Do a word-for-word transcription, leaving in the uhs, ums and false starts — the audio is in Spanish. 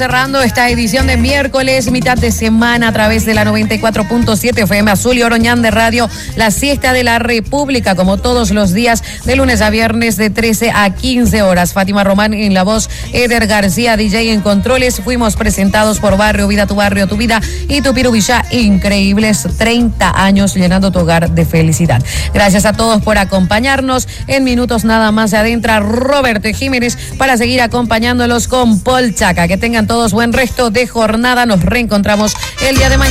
cerrando esta edición de miércoles, mitad de semana, a través de la noventa y cuatro punto siete F M Azul y Oroñán de Radio, la siesta de la República, como todos los días, de lunes a viernes, de trece a quince horas. Fátima Román en la voz, Eder García, D J en controles. Fuimos presentados por Barrio Vida, tu barrio, tu vida, y Tupiru Villa. Increíbles treinta años llenando tu hogar de felicidad. Gracias a todos por acompañarnos. En minutos nada más se adentra Roberto Jiménez para seguir acompañándolos con Paul Chaca. Que tengan todos buen resto de jornada. Nos reencontramos el día de mañana.